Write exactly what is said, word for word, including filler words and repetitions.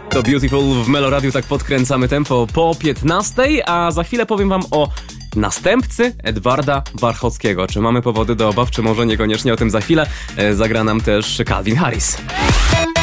To Beautiful w Meloradiu, tak podkręcamy tempo po piętnastej, a za chwilę powiem wam o następcy Edwarda Warchockiego. Czy mamy powody do obaw, czy może niekoniecznie, o tym za chwilę. Zagra nam też Calvin Harris.